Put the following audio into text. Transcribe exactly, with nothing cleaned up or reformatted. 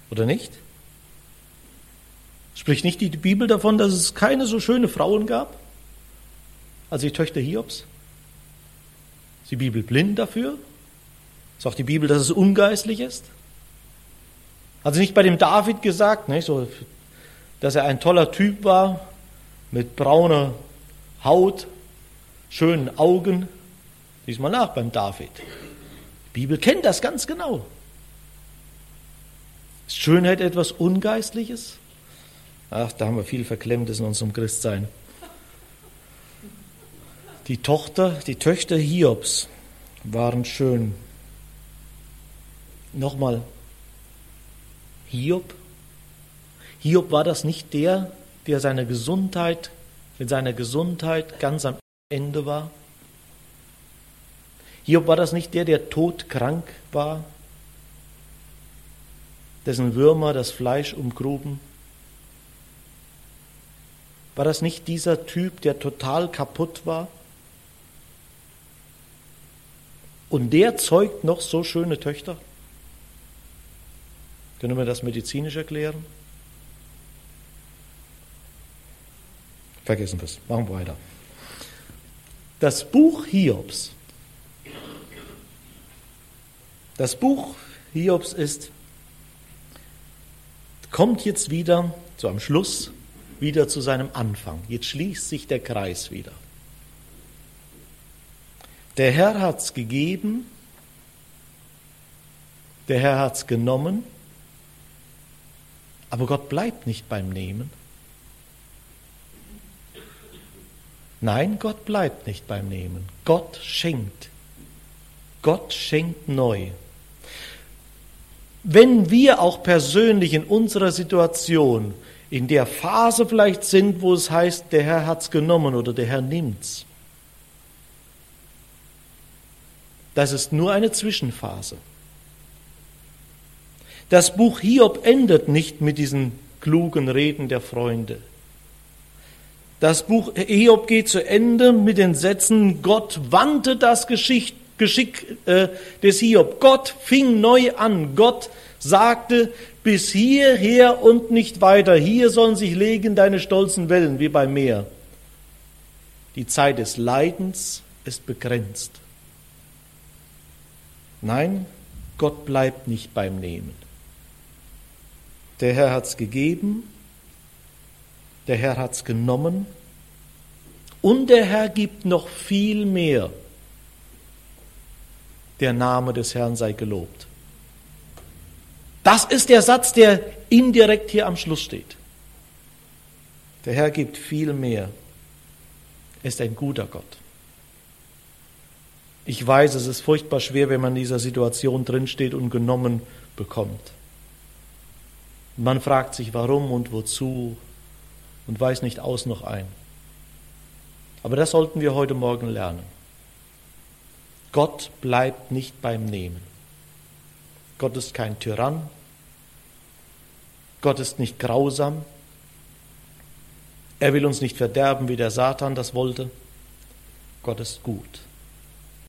Oder nicht? Spricht nicht die Bibel davon, dass es keine so schöne Frauen gab als die Töchter Hiobs? Ist die Bibel blind dafür? Sagt die Bibel, dass es ungeistlich ist? Hat sie nicht bei dem David gesagt, nicht, so, dass er ein toller Typ war, mit brauner Haut, schönen Augen? Lies mal nach beim David. Die Bibel kennt das ganz genau. Ist Schönheit etwas Ungeistliches? Ach, da haben wir viel Verklemmtes in unserem Christsein. Die Tochter, die Töchter Hiobs waren schön. Nochmal, Hiob? Hiob war das nicht der, der seine Gesundheit, mit seiner Gesundheit ganz am Ende war? Hiob war das nicht der, der todkrank war, dessen Würmer das Fleisch umgruben? War das nicht dieser Typ, der total kaputt war? Und der zeugt noch so schöne Töchter? Können wir das medizinisch erklären? Vergessen wir es. Machen wir weiter. Das Buch Hiobs. Das Buch Hiobs ist, kommt jetzt wieder zu einem Schluss, wieder zu seinem Anfang. Jetzt schließt sich der Kreis wieder. Der Herr hat's gegeben, der Herr hat's genommen, aber Gott bleibt nicht beim Nehmen. Nein, Gott bleibt nicht beim Nehmen. Gott schenkt. Gott schenkt neu. Wenn wir auch persönlich in unserer Situation in der Phase vielleicht sind, wo es heißt, der Herr hat's genommen oder der Herr nimmt's, das ist nur eine Zwischenphase. Das Buch Hiob endet nicht mit diesen klugen Reden der Freunde. Das Buch Hiob geht zu Ende mit den Sätzen, Gott wandte das Geschick, Geschick äh, des Hiob. Gott fing neu an. Gott sagte, bis hierher und nicht weiter. Hier sollen sich legen deine stolzen Wellen wie beim Meer. Die Zeit des Leidens ist begrenzt. Nein, Gott bleibt nicht beim Nehmen. Der Herr hat's gegeben, der Herr hat's genommen und der Herr gibt noch viel mehr. Der Name des Herrn sei gelobt. Das ist der Satz, der indirekt hier am Schluss steht. Der Herr gibt viel mehr. Er ist ein guter Gott. Ich weiß, es ist furchtbar schwer, wenn man in dieser Situation drinsteht und genommen bekommt. Man fragt sich, warum und wozu und weiß nicht aus noch ein. Aber das sollten wir heute Morgen lernen. Gott bleibt nicht beim Nehmen. Gott ist kein Tyrann. Gott ist nicht grausam. Er will uns nicht verderben, wie der Satan das wollte. Gott ist gut.